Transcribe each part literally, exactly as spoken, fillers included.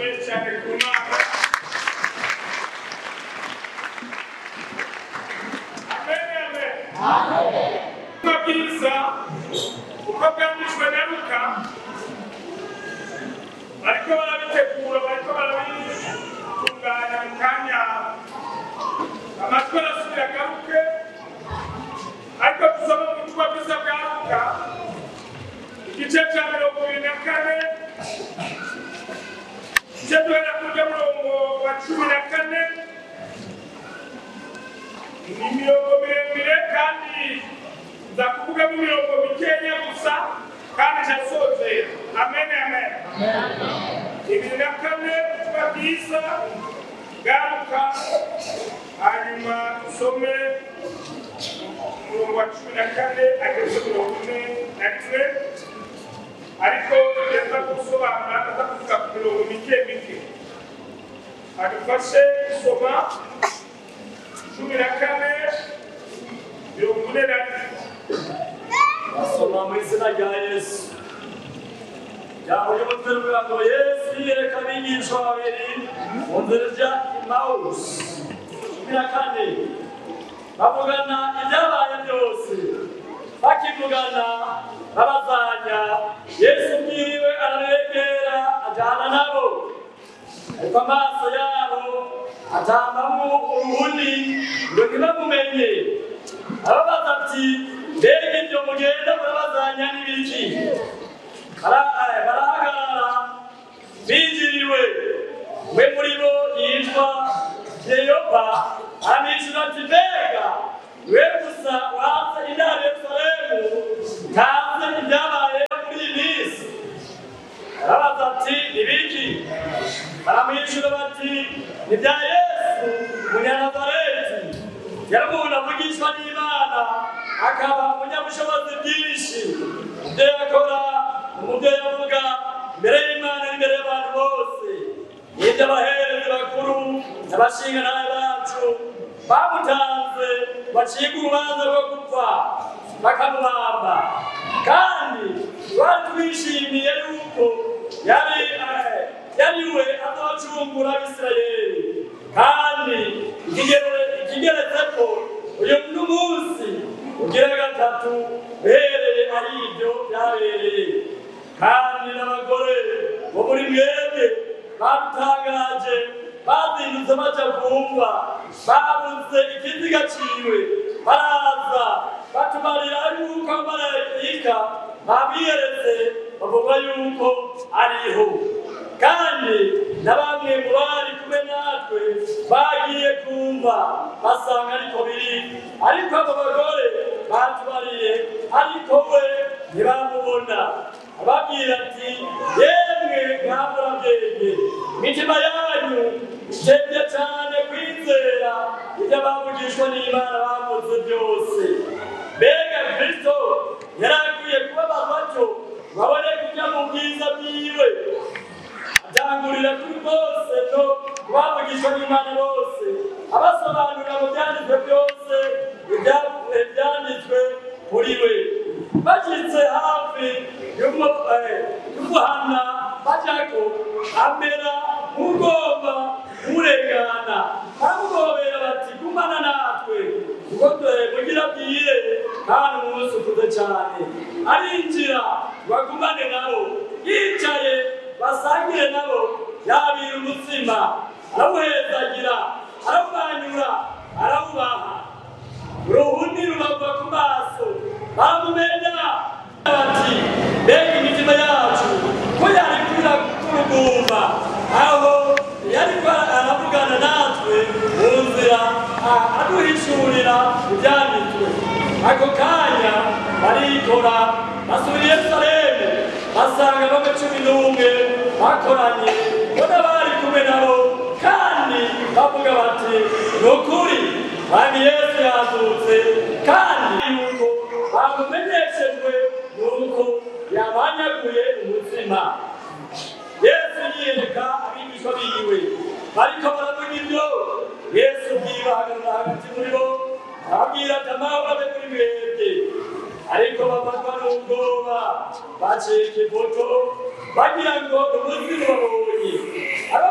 menshi cyane ku Mana. Amen, amen. Amen. Mabwiriza uko bwanditswe na Luka bariko barabitegura bariko barabitunganya mu kanya amajwi arasubira agaruke ariko dusoma mu butumwa bwiza bwa Luka igice cya mirongo ibiri na kane igice duhera ku murongo wa cumi na kane ni mirongo miremire kandi nza kuvugamo imirongo mikenya gusa kandi ndasozera. Amen, amen. Ibiri na kane ubutumwa bwiza bwa Luka hanyuma dusome umurongo wa cumi na kane ageze mirongo ine na rimwe ariko tugenda gusobanura atakuvuga ku mirongo mike mike adufashe gusoma cumi na kane mirongo ine na rimwe. Asoma mu izina rya Yesu. Yahoye mu nzira ngo Yesu yereka abigishwa babiri mu nzira ijya Emawusi. Cumi na kane bavugana ibyabaye byose bakivugana babazanya Yesu ubwiwe arabegera ajyana nabo ariko amaso yabo atambamo uruhuni ngo ntibamumenye arabaza ati mbega ibyo mugenda murabazanya n'ibiki? Barahagarara binjiriwe we muri bo yitwa Yeyopa amwishyura ati mbega we gusa waza intara ya Yerusalemu ntazi ibyabaye muri iyi minsi? Arabaza ati ibiki? Baramwishyura bati ni ibya Yesu Umunyanazareti, yari umuntu avugishwa n'Imana akaba umunyabushobozi bwinshi. Ibyo yakora umubyo yavuga imbere y'Imana n'imbere y'abantu bose, n'ibyo abaherezi bakuru n'abashingantahe bacu bamutanze baciga urubanza rwo gupfa bakamubamba. Kandi twari twishimiye yuko yari yari we azocungura Abisirayeli, kandi ikigeretse ko uyu munsi ugira gatatu uhereye ari ibyo byabereye. Kandi n'abagore bo muri mwebwe badutangaje bazindutse baja kumva babuze ikiziga ciwe, baraza batumarira yuko abamarayika babiyeretse bavuga yuko ariho. Kandi na bamwe mu bari kumwe natwe bagiye kumva basanga ariko biri, ariko abo bagore batubariye ariko we ntibamubona. Ababwira ati yemwe mwaburabwenge, imitima yanyu itebye cyane kwizera ibyo abavugishwa n'Imana bavuze byose. Mbega Kristo yari akwiye kubabazwa atyo babone kujya mu bwiza bwiwe, atangurira kuri bose no kubavugishwa n'Imana bose, abasobanurira mu byanditswe byose ibyanditswe muri we. Bashyitse hafi y'umuhana bajyako amera nk'ugomba kurengana, baramugobera bati gumana natwe kuko mugira bwire kandi umunsi ukuze cyane. Arinjira bagumane nabo, yicaye basangire nabo, yabira umutsima arawuhezagira arawubanyura arawubaha, uruhundi rubava ku maso baramumenya bati mbega imitima yacu ko yari kwira kurugumba aho yari aravugana natwe mu nzira aduhishurira ibyanditswe. Ako kanya barikora basubira i Yerusalemu basanga bamwe cumi n'umwe bakoranye bo n'abari kumwe nabo, kandi bavuga bati ni ukuri Mwami Yesu yazutse, kandi yuko bamumenyeshejwe nuko yabanyaguye umutsima. Yesu yiyereka abigishwa biwe bariko baravuga ibyo, Yesu bwiwe ahagarara hagati muri bo ababwira ati amahoro abe kuri mwebwe. Ariko bafatwa n'ubwoba bacika ifoto bagira ngo umuzimu babonye.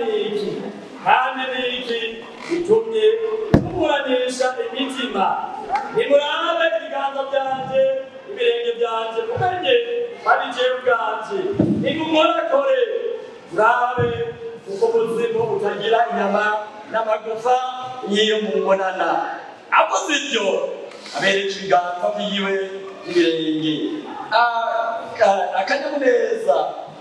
niki kandi niki bitumye muburanisha imitima nimurabe ibiganza byanje ibirenge byanje mumenye ari jewe ubwanje nimumurakore turabe kuko ubuzima butagira inyama n'amagufa y'iyo mubonana avuze ibyo abereka ibiganza byiwe n'ibirenge akanyamuneza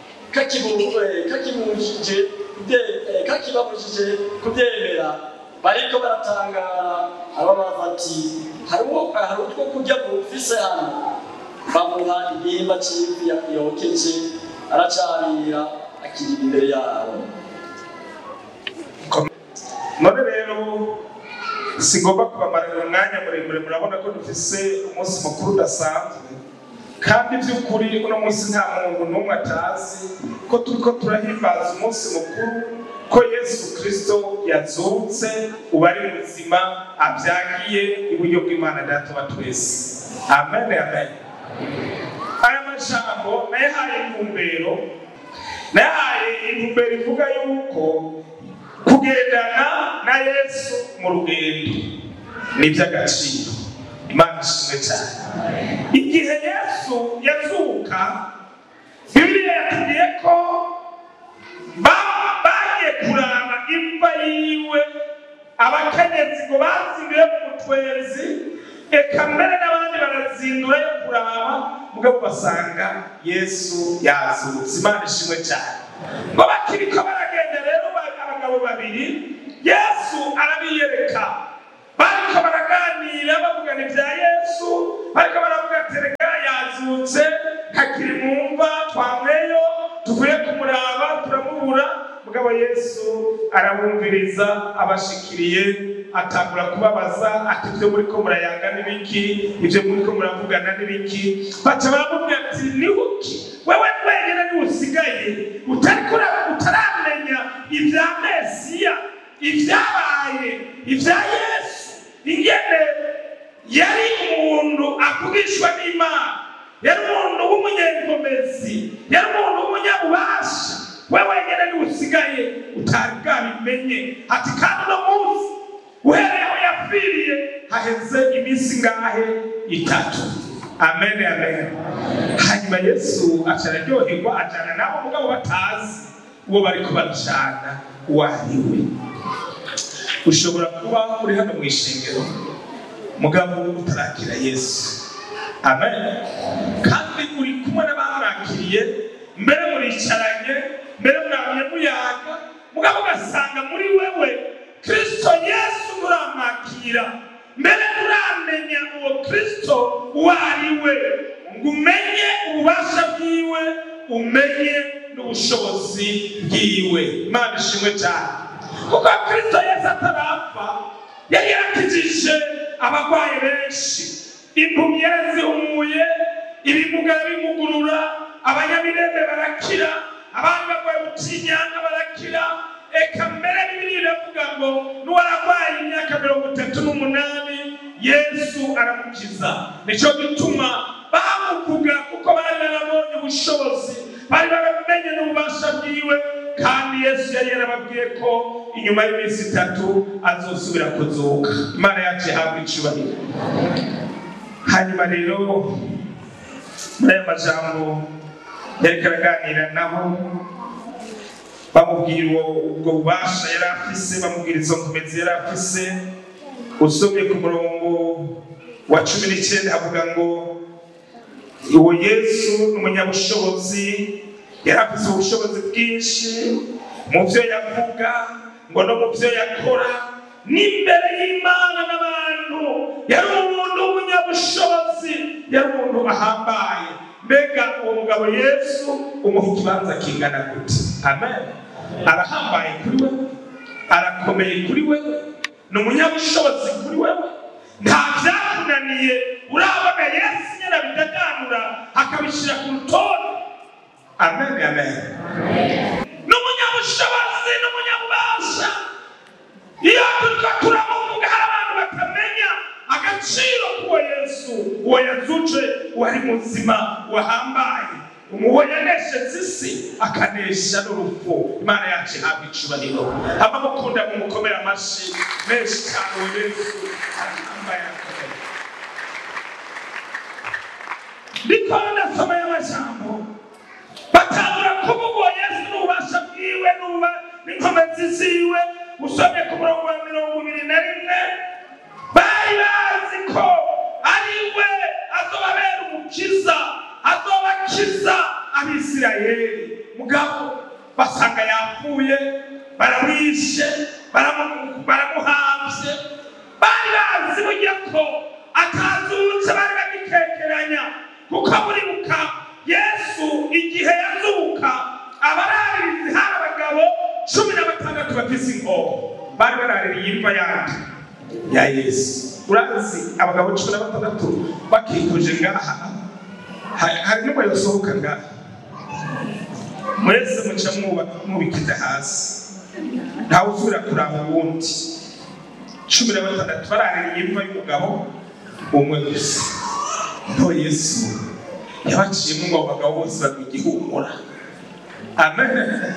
kakibujije kakibabujije kubyemera bariko baratangara ababaza ati hari utwo kurya mufise hano bamuha igihimba c'ifi yokeje aracarira akiri imbere yabo. None rero sigomba kubamarira umwanya muremure, murabona ko dufise umunsi mukuru udasanzwe kandi by'ukuri uno munsi nta muntu n'umwe atazi ko turiko turahimbaza umunsi mukuru ko Yesu Kristo yazutse ubu ari muzima abyagiye iburyo bw'Imana Data wa twese. Amen, amen. Aya majambo nayahaye intumbero nayahaye intumbero ivuga yuko kugendana na Yesu mu rugendo ni iby'agaciro. Imana ishimwe cyane. Igihe Yesu yazuka Bibiliya yatubwiye ko bagiye kuraba imva yiwe, abakenyezi ngo bazinduye mu mutwenzi, eka mbere n'abandi barazindura yo kuraba, mugabo basanga Yesu yazutse. Imana ishimwe cyane. Ngo bakiriko baragenda rero abagabo babiri Yesu arabiyereka, bariko baraganira bavugana ibya Yesu, bariko baravuga ati reka yazutse hakiri mu mva twamweyo tuvuye kumuraba turamubura. Mugabo Yesu arabumviriza abashikiriye atangura kubabaza ati ibyo muriko murayanga n'ibiki, ibyo muriko muravugana n'ibiki. Baca baramubwira ati ni uki wewe wenyine ni usigaye utariko utaramenya ibya Mesiya, ibyabaye ibya Yesu, ingene yari umuntu avugishwa n'Imana, yari umuntu w'umunyenkomezi, yari umuntu w'umunyabubasha. Wewe wenyine ni usigaye utari bwabimenye. Ati kandi uno munsi uhereye aho yapfiriye haheze iminsi ngahe? Itatu. Amen, amen. Hanyuma Yesu acararyoherwa ajana nabo mugabo batazi uwo bariko baracana uwariwe. Ushobora kuba uri hano mu ishengero mugabo utarakira Yesu. Amen. Kandi uri kumwe n'abamwakiriye, mbere muricaranye, mbere mwamye muyaga, mugabo ugasanga muri wewe Kristo Yesu muramwakira, mbere muramenya uwo Kristo uwariwe, ngo umenye ububasha bwiwe, umenye n'ubushobozi bwiwe. Imana ishimwe cyane. Kuko Kristo Yesu atarapfa yari yarakijije abagwayi benshi, impumyi yarazihumuye, ibimuga bimugurura, abanyamirembe barakira, abandi bagwaye ubutinyanga barakira. Eka mbere Bibiliya iravuga ngo n'uwaragwaye imyaka mirongo itatu n'umunani Yesu aramukiza. Nico gituma bamuvuga kuko bari barabonye ubushobozi, bari baramenye n'ububasha bwiwe, kandi Yesu yari yarababwiye ko inyuma y'iminsi itatu azosubira kuzuka. Imana yacu ihabwe icubahiro. Hanyuma rero muri aya majambo yariko araganira nabo, bamubwira ubwo bubasha yari afise, bamubwira izo nkomezi yari afise. Usomye ku murongo wa cumi n'icyenda havuga ngo uwo Yesu n'umunyabushobozi, yari afise ubushobozi bwinshi mu byo yavuga ngo no mu byo yakora n'imbere y'Imana n'abantu. Yari umuntu w'umunyabushobozi, yari umuntu ahambaye. Mbega uwo mugabo Yesu umuha ikibanza kingana gute? Amen. Arahambaye kuri wewe, arakomeye kuri wewe, ni umunyabushobozi kuri wewe. Nta byakunaniye urabona Yesu nyine abidaganura akabishyira ku rutonde. Amen, amen. Ni umunyabushobozi, ni umunyabubasha. Iyo turiko turamuvuga hari abantu batamenya agaciro k'uwo Yesu, uwo yazutse, wari muzima, wahambaye, umuwe yanesheje isi akanesha n'urupfu. Imana yacu ihabwa icubahiro. Abamukunda mumukomera amashi menshi cyane Yesu arambaye akomeye. Ndiko ndasoma y'amajambo batangura kuvuga Yesu n'ububasha bwiwe n'uba n'inkomezi ziwe. Usomye ku murongo wa mirongo ibiri na rimwe bari bazi ko ari we azobabera umukiza, azobakiza Abisirayeli. Mugabo basanga yapfuye, baramwishe, baramuhamvye. Bari bazi burya ko atazutse, bari bagikekeranya kuko buribuka Yesu igihe yazuka abararirizi hari abagabo cumi na batandatu bafise inkoho bari baraririye imva yandi ya Yesu. Urazi abagabo cumi na batandatu bakikuje ngaha, hari n'umwe yosohoka ngaha, mwese muca mubikiza hasi, ntawe usubira kuraba uwundi. Cumi na batandatu baraririye imva y'umugabo umwe gusa. No Yesu yabaciyemo ngo abagabo bose bagihumura. Amen.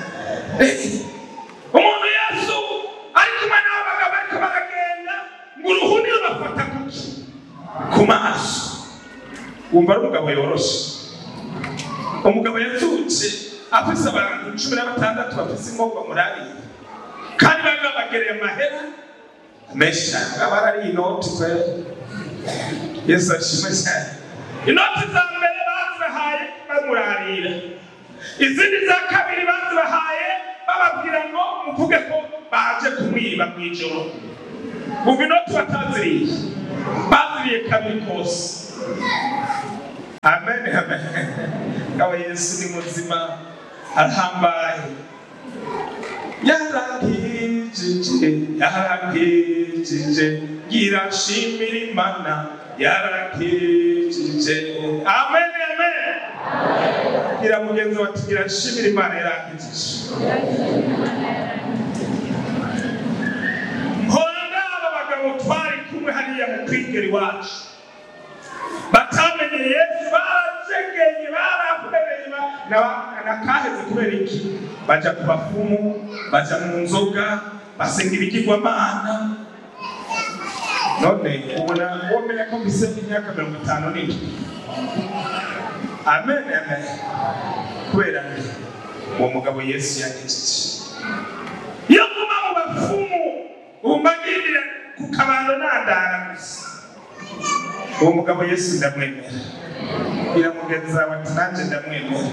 Umuntu Yesu ari kumwe n'abagabo ariko baragenda ngo uruhuni rubafata kuki ku maso. Wumva ari umugabo yoroshe. Umugabo yazutse afise abantu cumi na batandatu bafise inkoho bamurariye, kandi bari babagereye amahera menshi cyane. Abarariye inoti kwe Yesu ashimwe cyane. Inoti za mbere bazibahaye bamurarira, izindi za kabiri bazibahaye bababwira ngo muvuge ko baje kumwiba mw'ijoro. Ubu inoti bataziriye, baziriye kabiri kose. Amen, amen. Kawa Yesu ni muzima, arahambaye. Yarakijije, yarakijije, girashimira Imana, yarakijije. Amen, amen. Gira mugenzi wati girashimira Imana, yarakijije. Honda aba bagabo twari kumwe hariya mu kwigeri wacu batamenye Yesu, baracengeye, barakubereye, nakaheze kubera iki? Baja ku bafumu, baja mu nzoga, basenga ibigirwamana. None ubona womenya ko mbise imyaka mirongo itanu n'indwi. Amen, amen. Kubera uwo mugabo Yesu yakijije. Iyo nguma mu bafumu umbagirira ku kabando nandara gusa, uwo mugabo Yesu ndamwemera. Iramugenza wati nanje ndamwemera.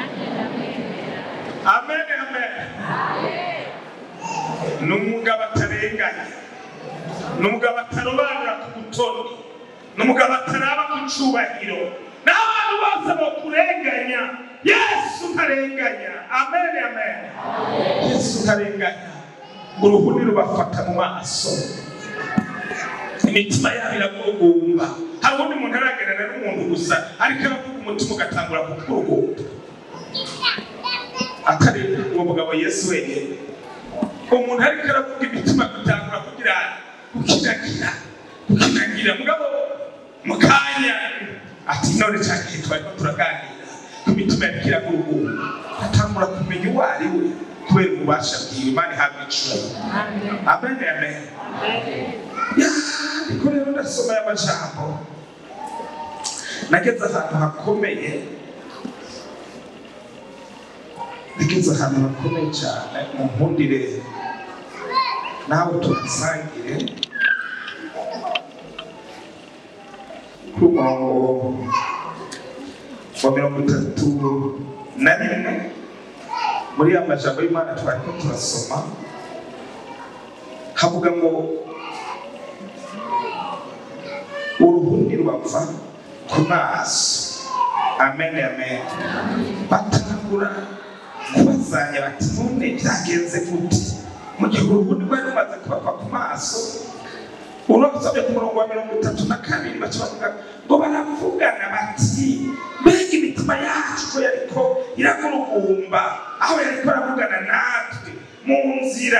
Amen, amen. N'umugabo atarenganya, n'umugabo atarobanura ku butoni, n'umugabo ataraba ku cubahiro. N'abantu bose bakurenganya, Yesu ntarenganya. Amen, amen. Yesu ntarenganya. Uruhuni rubafata mu maso, imitima yabo iragurugumba. Hari undi muntu aragerana n'umuntu gusa ariko aravuga umutima ugatangura kukurugumba. Atari uwo mugabo Yesu wenyine. Umuntu ariko aravuga imitima gutangura kugira ukinagira ukinagira mugabo mukanya ati none cyane twari turaganira ku mitima yakira kurugumba, atangura kumenya uwo ari we kubera ububasha bwiwe. Imana ihabwa icubahiro. Amen, amen. Ya niko rero ndasoma y'amajambo, nageze ahantu hakomeye, nageze ahantu hakomeye cyane. Mu nkundire nawe tuhasangire ku murongo wa mirongo itatu na rimwe muri ya majambo y'Imana twariko turasoma. Havuga ngo uruhuni rwapfa ku maso. Amen, amen. Batangura kubazanya bati none byagenze gute mu gihe uruhuni rwari rumaze kubapfa ku maso? Urasabye ku murongo wa mirongo itatu na kabiri baca bavuga ngo baravugana bati mbega imitima yacu ko yariko iragurugumba aho yariko aravugana natwe mu nzira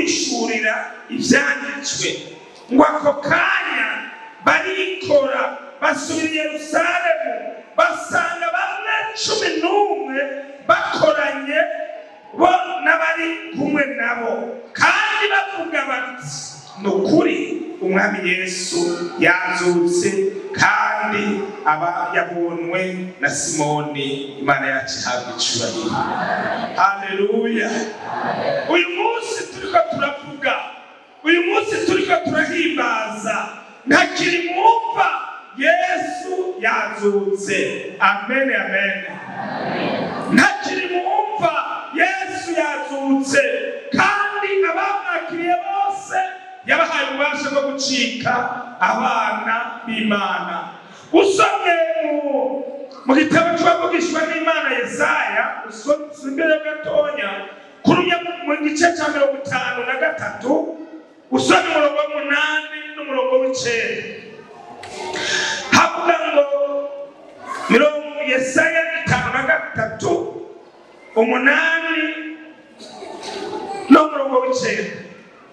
aduhishurira ivyanditswe, ngo ako kanya barikora basubira i Yerusalemu basanga bamwe cumi n'umwe bakoranye bo n'abari kumwe nabo kandi bavuga bati ni ukuri umwami Yesu yazutse kandi aba yabonwe na Simoni. Imana yacu ihabwa icyubahiro. Haleluya. Uyu munsi turiko turavuga, uyu munsi turiko turahimbaza, ntakiri mwumva Yesu yazutse. Amen, amen. Ntakiri mwumva Yesu yazutse kandi abamwakiriye bose yabahaye ububasha bwo gucika abana b'Imana. Usomye mu gitabo cy'abavugishwa n'Imana Yesaya, usomye imbere gatonya kurumya mu gice cya mirongo itanu na gatatu, usomye umurongo w'umunani n'umurongo w'icenda, havuga ngo mirongo Yesaya itanu na gatatu umunani n'umurongo w'icenda,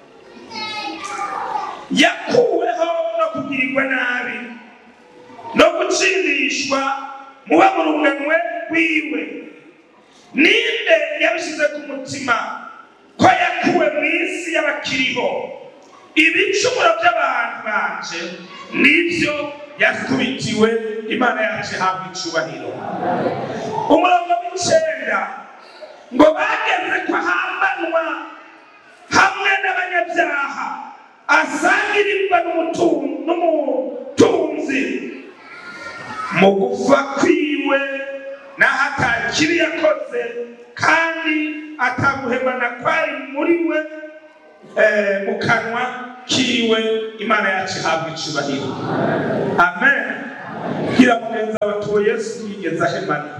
yakuweho no kugirirwa nabi no gutsindishwa muba mu runganwe rwiwe. Ninde yabishyize ku mutima ko yakuwe mu isi y'abakiriho? Ibicumuro by'abantu banje nibyo yakubitiwe. Imana yacu ihabwa icyubahiro. Umurongo w'icenda ngo bageze ko ahambanwa hamwe n'abanyabyaha, asangirirwa n'umutunzi mu gupfa kwiwe, naho atakibi yakoze kandi ataguhemana kwari muri we mu kanwa kiwe. Imana yacu ihabwa icyubahiro. Amen. Gira mugenzi wawe Yesu yigeze ahemana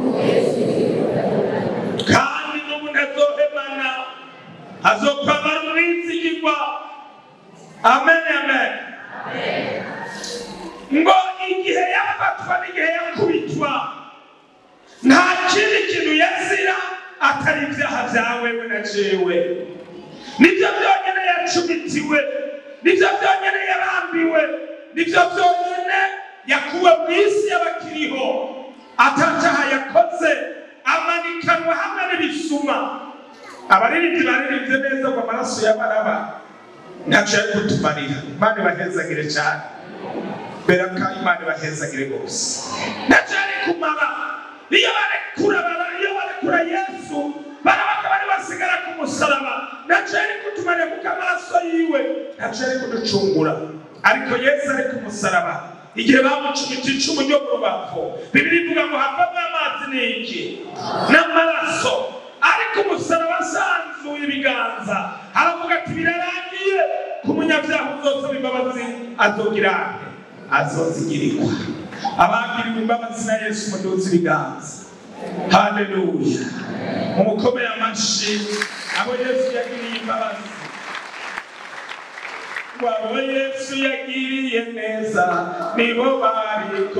kandi n'ubu ntazohemana, azokwamara umwizigirwa. Amen, amen. Ngo igihe yafatwa n'igihe yakubitwa nta kindi kintu yazira atari ibyaha byawe we na jewe. Nibyo byonyine yacumitiwe, nibyo byonyine yarambiwe, nibyo byonyine yakuwe mu isi y'abakiriho. Atacyaha yakoze, amanikanwa hamwe n'ibisuma. Abaririmbyi baririmbye neza ngo amaraso y'abaraba ntacyo yari kutumarira. Imana ibahezagire cyane, beraka Imana ibahezagire rwose. Ntacyo yari kumara. Iyo barekura iyo barekura Yesu barabaka bari basigara ku musaraba, ntacyo yari kutumarira kuko amaraso yiwe ntacyo yari kuducungura. Ariko Yesu ari ku musaraba, igihe bamucumita icumu ryo mu rubavu, Bibiliya ivuga ngo havamo amazi n'iki n'amaraso. Ariko umusaraba asanzuye ibiganza, aravuga ati birarangiye. Ku munyabyaha uzosaba imbabazi azogira ate? Azozigirirwa. Abagiriwe imbabazi na Yesu muduze ibiganza. Haleluya. Mumukomere amashyi abo Yesu yagiriye imbabazi. Wabo Yesu yagiriye neza nibo bariko